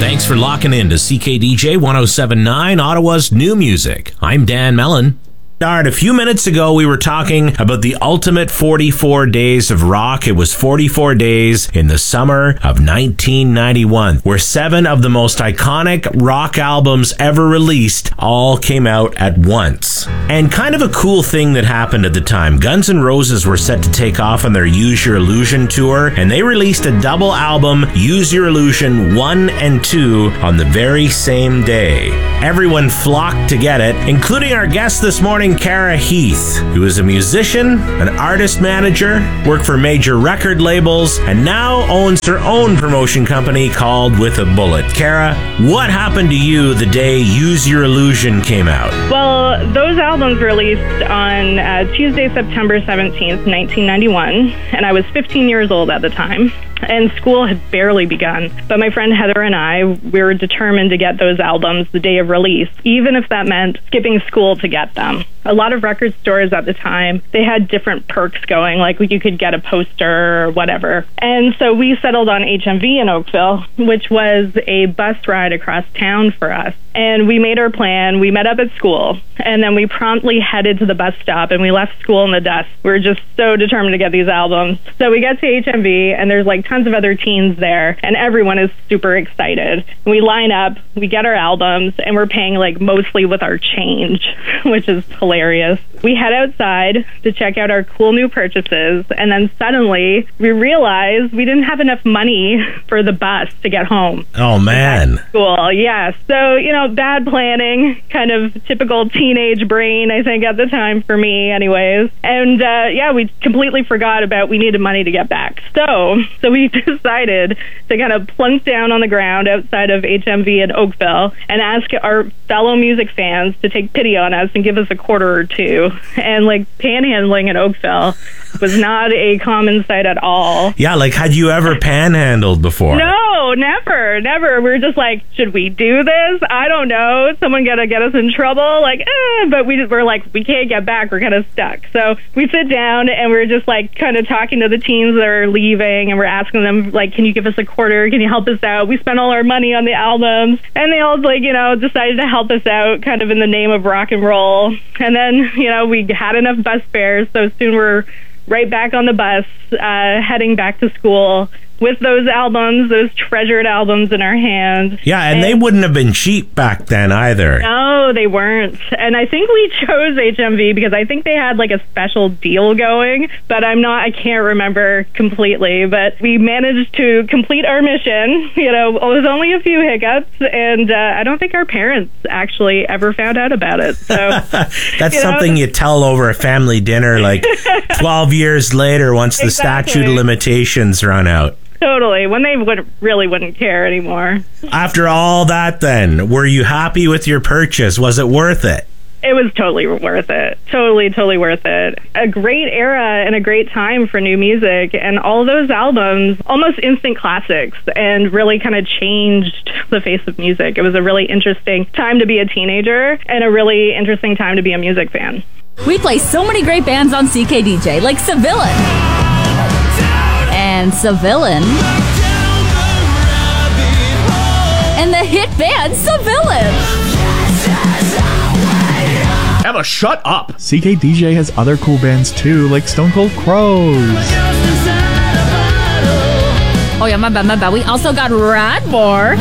Thanks for locking in to CKDJ 1079, Ottawa's new music. I'm Dan Mellon. All right, a few minutes ago, we were talking about the ultimate 44 days of rock. It was 44 days in the summer of 1991, where 7 of the most iconic rock albums ever released all came out at once. And kind of a cool thing that happened at the time, Guns N' Roses were set to take off on their Use Your Illusion tour, and they released a double album, Use Your Illusion 1 and 2, on the very same day. Everyone flocked to get it, including our guest this morning, Kara Heath, who is a musician, an artist manager, worked for major record labels, and now owns her own promotion company called With a Bullet. Kara, what happened to you the day Use Your Illusion came out? Well, those albums were released on Tuesday, September 17th, 1991, and I was 15 years old at the time. And school had barely begun. But my friend Heather and I, we were determined to get those albums the day of release, even if that meant skipping school to get them. A lot of record stores at the time, they had different perks going, like you could get a poster or whatever. And so we settled on HMV in Oakville, which was a bus ride across town for us. And we made our plan. We met up at school, and then we promptly headed to the bus stop, and we left school in the dust. We were just so determined to get these albums. So we get to HMV, and there's like tons of other teens there, and everyone is super excited. We line up, we get our albums, and we're paying like mostly with our change, which is hilarious. We head outside to check out our cool new purchases, and then suddenly we realize we didn't have enough money for the bus to get home. Oh, man. Cool, yeah. So, bad planning, kind of typical teenage brain, I think, at the time for me anyways. And, we completely forgot about we needed money to get back. So we decided to kind of plunk down on the ground outside of HMV in Oakville and ask our fellow music fans to take pity on us and give us a quarter or two. And like panhandling in Oakville was not a common sight at all. Yeah, like had you ever panhandled before? No, never. We were just like, should we do this? I don't know. Someone gonna get us in trouble? But we're like, we can't get back. We're kind of stuck. So we sit down and we're just like kind of talking to the teens that are leaving, and we're asking them like, can you give us a quarter? Can you help us out? We spent all our money on the albums, and they all decided to help us out kind of in the name of rock and roll. And then, we had enough bus fares, so soon we're right back on the bus, heading back to school with those albums, those treasured albums in our hand. Yeah, and they wouldn't have been cheap back then either. No, they weren't. And I think we chose HMV because I think they had like a special deal going, but I can't remember completely. But we managed to complete our mission. It was only a few hiccups, and I don't think our parents actually ever found out about it. So that's something you tell over a family dinner like 12 years later once the statute of limitations run out. Totally, when they wouldn't care anymore. After all that then, were you happy with your purchase? Was it worth it? It was totally worth it. Totally worth it. A great era and a great time for new music, and all those albums, almost instant classics, and really kind of changed the face of music. It was a really interesting time to be a teenager and a really interesting time to be a music fan. We play so many great bands on CKDJ, like Civilian. And Civilian. And the hit band Civilian. Emma, shut up! CKDJ has other cool bands too, like Stone Cold Crows. Oh yeah, my bad. We also got Radmore.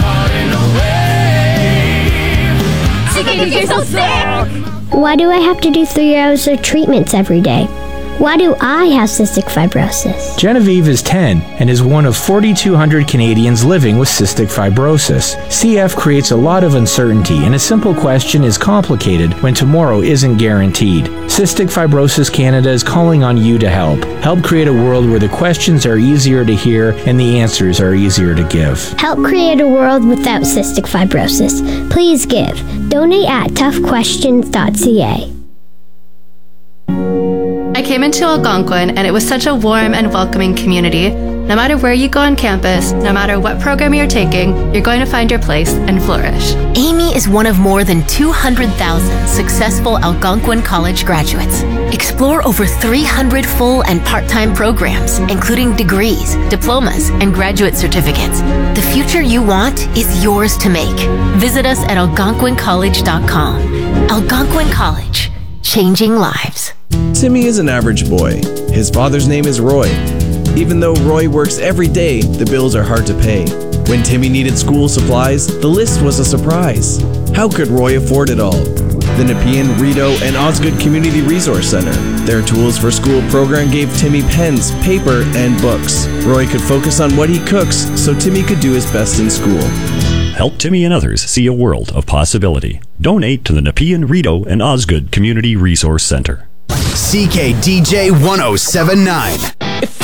CKDJ's so sick! Why do I have to do 3 hours of treatments every day? Why do I have cystic fibrosis? Genevieve is 10 and is one of 4,200 Canadians living with cystic fibrosis. CF creates a lot of uncertainty, and a simple question is complicated when tomorrow isn't guaranteed. Cystic Fibrosis Canada is calling on you to help. Help create a world where the questions are easier to hear and the answers are easier to give. Help create a world without cystic fibrosis. Please give. Donate at toughquestions.ca. I came into Algonquin, and it was such a warm and welcoming community. No matter where you go on campus, no matter what program you're taking, you're going to find your place and flourish. Amy is one of more than 200,000 successful Algonquin College graduates. Explore over 300 full and part-time programs, including degrees, diplomas, and graduate certificates. The future you want is yours to make. Visit us at algonquincollege.com. Algonquin College, changing lives. Timmy is an average boy. His father's name is Roy. Even though Roy works every day, the bills are hard to pay. When Timmy needed school supplies, the list was a surprise. How could Roy afford it all? The Nepean, Rideau, and Osgood Community Resource Center. Their Tools for School program gave Timmy pens, paper, and books. Roy could focus on what he cooks, so Timmy could do his best in school. Help Timmy and others see a world of possibility. Donate to the Nepean, Rideau, and Osgood Community Resource Center. CKDJ 1079.